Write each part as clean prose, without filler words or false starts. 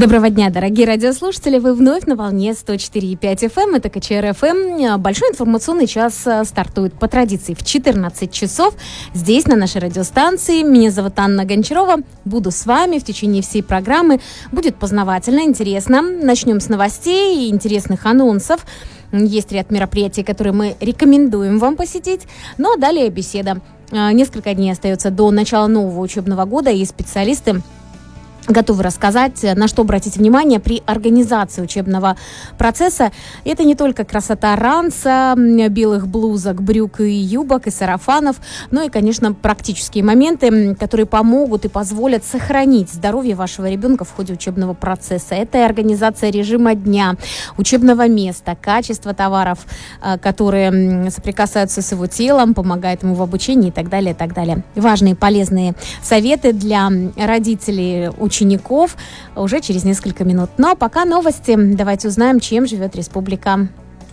Доброго дня, дорогие радиослушатели! Вы вновь на волне 104,5 FM. Это КЧР ФМ. Большой информационный час стартует по традиции в 14 часов. Здесь, на нашей радиостанции. Меня зовут Анна Гончарова. Буду с вами в течение всей программы. Будет познавательно, интересно. Начнем с новостей и интересных анонсов. Есть ряд мероприятий, которые мы рекомендуем вам посетить. Ну а далее беседа. Несколько дней остается до начала нового учебного года, и специалисты готовы рассказать, на что обратить внимание при организации учебного процесса. Это не только красота ранца, белых блузок, брюк и юбок, и сарафанов, но и, конечно, практические моменты, которые помогут и позволят сохранить здоровье вашего ребенка в ходе учебного процесса. Это и организация режима дня, учебного места, качество товаров, которые соприкасаются с его телом, помогают ему в обучении и так далее, и так далее. Важные полезные советы для родителей, учеников уже через несколько минут. Ну а пока новости. Давайте узнаем, чем живет республика.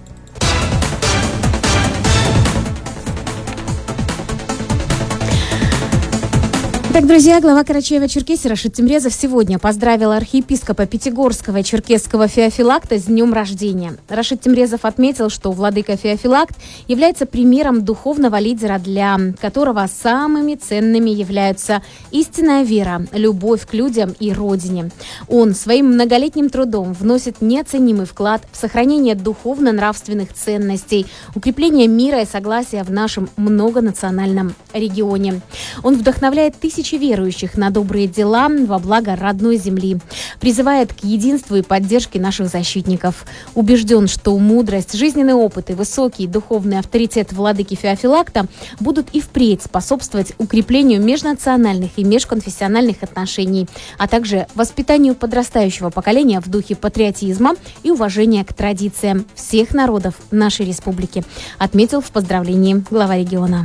Итак, друзья, глава Карачаево-Черкесии Рашид Темрезов сегодня поздравил архиепископа Пятигорского и Черкесского Феофилакта с днем рождения. Рашид Темрезов отметил, что владыка Феофилакт является примером духовного лидера, для которого самыми ценными являются истинная вера, любовь к людям и родине. Он своим многолетним трудом вносит неоценимый вклад в сохранение духовно-нравственных ценностей, укрепление мира и согласия в нашем многонациональном регионе. Он вдохновляет тысячи верующих на добрые дела во благо родной земли, призывает к единству и поддержке наших защитников. Убежден, что мудрость, жизненный опыт и высокий духовный авторитет владыки Феофилакта будут и впредь способствовать укреплению межнациональных и межконфессиональных отношений, а также воспитанию подрастающего поколения в духе патриотизма и уважения к традициям всех народов нашей республики, отметил в поздравлении глава региона.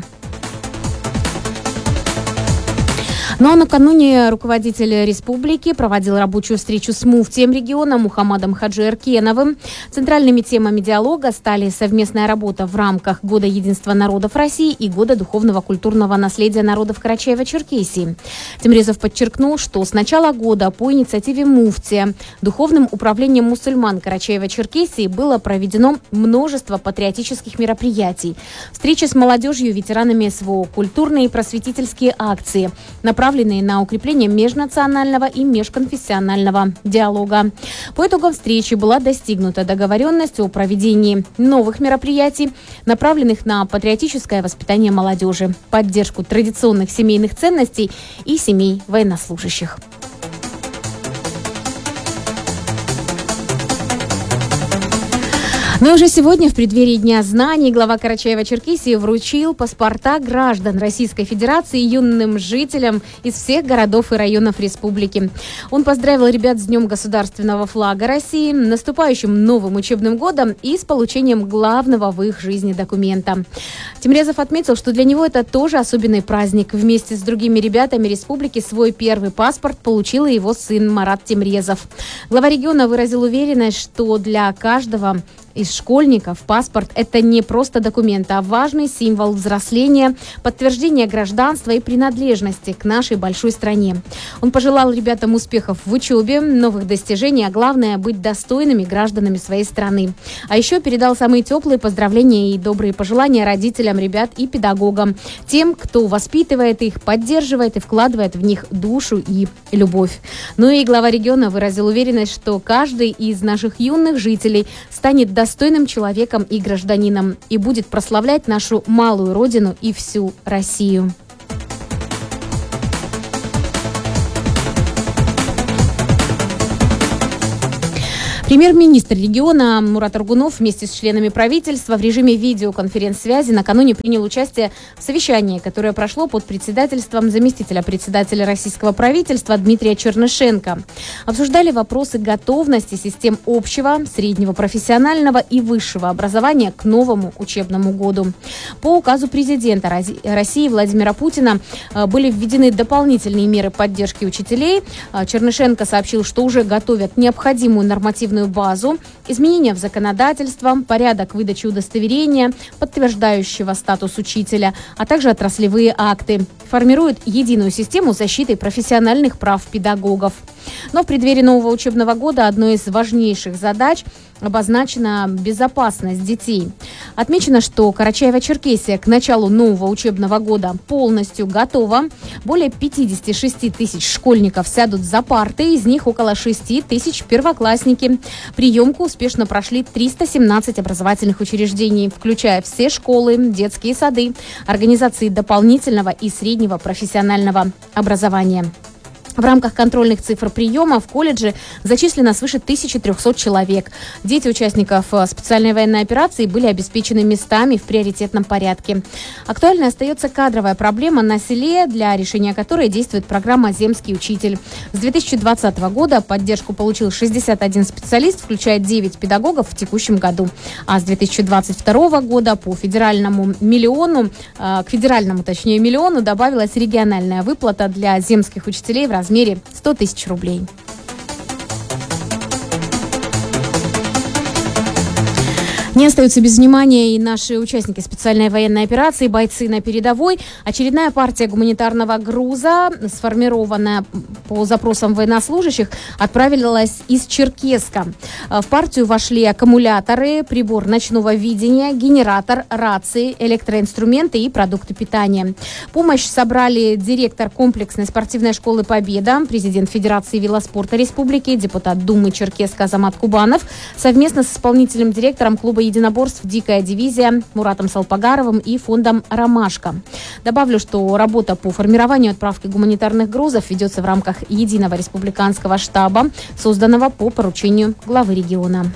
Ну а накануне руководитель республики проводил рабочую встречу с муфтием региона Мухаммадом Хаджи Эркеновым. Центральными темами диалога стали совместная работа в рамках Года единства народов России и Года духовного культурного наследия народов Карачаево-Черкесии. Темрезов подчеркнул, что с начала года по инициативе муфтия Духовным управлением мусульман Карачаево-Черкесии было проведено множество патриотических мероприятий. Встречи с молодежью, ветеранами СВО, культурные и просветительские акции, направленные на укрепление межнационального и межконфессионального диалога. По итогам встречи была достигнута договоренность о проведении новых мероприятий, направленных на патриотическое воспитание молодежи, поддержку традиционных семейных ценностей и семей военнослужащих. Но уже сегодня, в преддверии Дня знаний, глава Карачаево-Черкесии вручил паспорта граждан Российской Федерации юным жителям из всех городов и районов республики. Он поздравил ребят с Днем государственного флага России, наступающим новым учебным годом и с получением главного в их жизни документа. Темрезов отметил, что для него это тоже особенный праздник. Вместе с другими ребятами республики свой первый паспорт получил и его сын Марат Темрезов. Глава региона выразил уверенность, что для каждого из школьников паспорт – это не просто документ, а важный символ взросления, подтверждения гражданства и принадлежности к нашей большой стране. Он пожелал ребятам успехов в учебе, новых достижений, а главное – быть достойными гражданами своей страны. А еще передал самые теплые поздравления и добрые пожелания родителям ребят и педагогам, тем, кто воспитывает их, поддерживает и вкладывает в них душу и любовь. Ну и глава региона выразил уверенность, что каждый из наших юных жителей станет достойным человеком и гражданином и будет прославлять нашу малую родину и всю Россию. Премьер-министр региона Мурат Аргунов вместе с членами правительства в режиме видеоконференц-связи накануне принял участие в совещании, которое прошло под председательством заместителя председателя российского правительства Дмитрия Чернышенко. Обсуждали вопросы готовности систем общего, среднего, профессионального и высшего образования к новому учебному году. По указу президента России Владимира Путина были введены дополнительные меры поддержки учителей. Чернышенко сообщил, что уже готовят необходимую нормативную базу, изменения в законодательство, порядок выдачи удостоверения, подтверждающего статус учителя, а также отраслевые акты. Формируют единую систему защиты профессиональных прав педагогов. Но в преддверии нового учебного года одной из важнейших задач обозначена безопасность детей. Отмечено, что Карачаево-Черкесия к началу нового учебного года полностью готова. Более 56 тысяч школьников сядут за парты, из них около 6 тысяч первоклассники. Приемку успешно прошли 317 образовательных учреждений, включая все школы, детские сады, организации дополнительного и среднего профессионального образования. В рамках контрольных цифр приема в колледже зачислено свыше 1300 человек. Дети участников специальной военной операции были обеспечены местами в приоритетном порядке. Актуальной остается кадровая проблема на селе, для решения которой действует программа «Земский учитель». С 2020 года поддержку получил 61 специалист, включая 9 педагогов в текущем году. А с 2022 года к федеральному миллиону добавилась региональная выплата для земских учителей в размере 100 тысяч рублей. Не остаются без внимания и наши участники специальной военной операции, бойцы на передовой. Очередная партия гуманитарного груза, сформированная по запросам военнослужащих, отправилась из Черкесска. В партию вошли аккумуляторы, прибор ночного видения, генератор, рации, электроинструменты и продукты питания. Помощь собрали директор комплексной спортивной школы «Победа», президент Федерации велоспорта республики, депутат Думы Черкесска Азамат Кубанов, совместно с исполнительным директором клуба единоборств «Дикая дивизия» Муратом Салпагаровым и фондом «Ромашка». Добавлю, что работа по формированию и отправке гуманитарных грузов ведется в рамках единого республиканского штаба, созданного по поручению главы региона.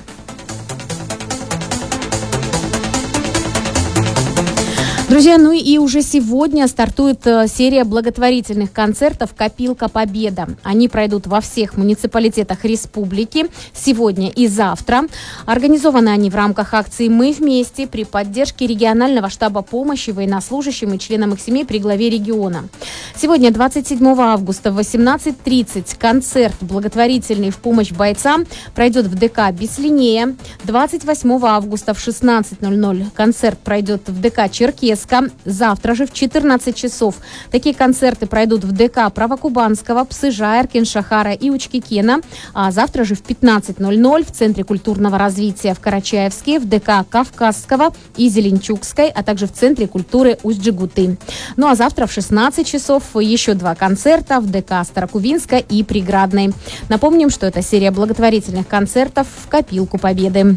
Друзья, ну и уже сегодня стартует серия благотворительных концертов «Копилка Победа». Они пройдут во всех муниципалитетах республики сегодня и завтра. Организованы они в рамках акции «Мы вместе» при поддержке регионального штаба помощи военнослужащим и членам их семей при главе региона. Сегодня, 27 августа в 18:30, концерт благотворительный в помощь бойцам пройдет в ДК «Беслинея». 28 августа в 16:00 концерт пройдет в ДК «Черкесска». Завтра же в 14 часов такие концерты пройдут в ДК Правокубанского, Псыжа, Эркин-Шахара и Учкикена. А завтра же в 15:00 в Центре культурного развития в Карачаевске, в ДК Кавказского и Зеленчукской, а также в Центре культуры Усть-Джигуты. Ну а завтра в 16 часов еще 2 концерта в ДК Старокувинска и Приградной. Напомним, что это серия благотворительных концертов в Копилку Победы.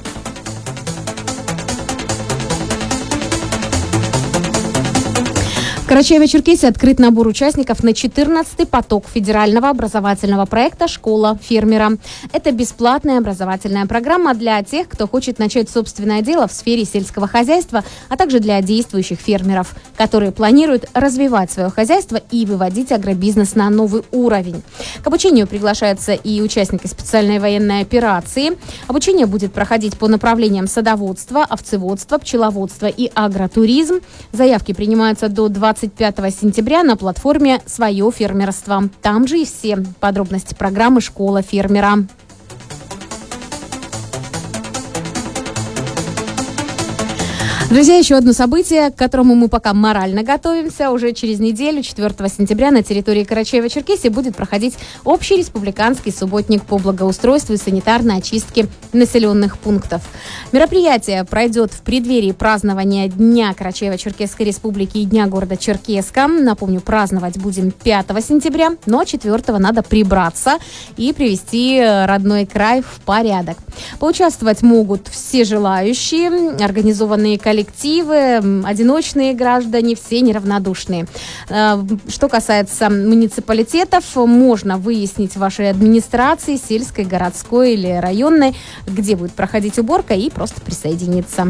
В Карачаево-Черкесии открыт набор участников на 14-й поток федерального образовательного проекта «Школа фермера». Это бесплатная образовательная программа для тех, кто хочет начать собственное дело в сфере сельского хозяйства, а также для действующих фермеров, которые планируют развивать свое хозяйство и выводить агробизнес на новый уровень. К обучению приглашаются и участники специальной военной операции. Обучение будет проходить по направлениям садоводство, овцеводство, пчеловодство и агротуризм. Заявки принимаются до 25 сентября на платформе «Свое фермерство». Там же и все подробности программы «Школа фермера». Друзья, еще одно событие, к которому мы пока морально готовимся. Уже через неделю, 4 сентября, на территории Карачаево-Черкесии будет проходить общий республиканский субботник по благоустройству и санитарной очистке населенных пунктов. Мероприятие пройдет в преддверии празднования Дня Карачаево-Черкесской республики и Дня города Черкесска. Напомню, праздновать будем 5 сентября, но 4 надо прибраться и привести родной край в порядок. Поучаствовать могут все желающие, организованные коллективы, одиночные граждане, все неравнодушные. Что касается муниципалитетов, можно выяснить в вашей администрации, сельской, городской или районной, где будет проходить уборка, и просто присоединиться.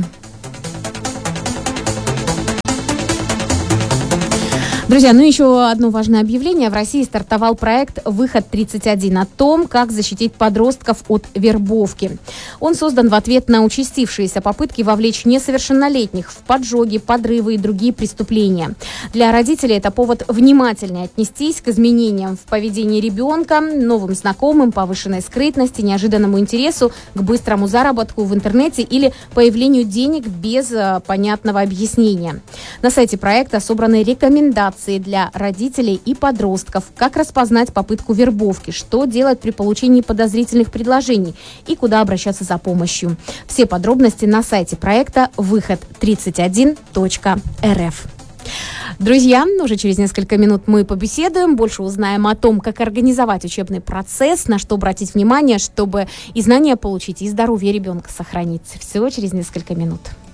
Друзья, ну еще одно важное объявление. В России стартовал проект «Выход-31» о том, как защитить подростков от вербовки. Он создан в ответ на участившиеся попытки вовлечь несовершеннолетних в поджоги, подрывы и другие преступления. Для родителей это повод внимательнее отнестись к изменениям в поведении ребенка, новым знакомым, повышенной скрытности, неожиданному интересу к быстрому заработку в интернете или появлению денег без понятного объяснения. На сайте проекта собраны рекомендации информации для родителей и подростков, как распознать попытку вербовки, что делать при получении подозрительных предложений и куда обращаться за помощью. Все подробности на сайте проекта выход31.рф. Друзья, уже через несколько минут мы побеседуем, больше узнаем о том, как организовать учебный процесс, на что обратить внимание, чтобы и знания получить, и здоровье ребенка сохранить. Все через несколько минут.